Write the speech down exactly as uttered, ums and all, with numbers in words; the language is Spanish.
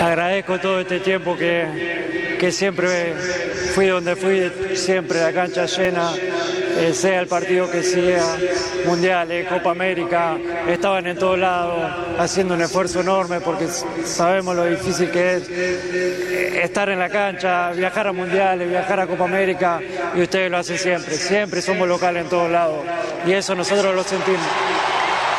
agradezco todo este tiempo que, que siempre fui donde fui, siempre la cancha llena, eh, sea el partido que sea, mundiales, Copa América, estaban en todos lados haciendo un esfuerzo enorme porque sabemos lo difícil que es estar en la cancha, viajar a mundiales, viajar a Copa América, y ustedes lo hacen siempre, siempre somos locales en todos lados y eso nosotros lo sentimos.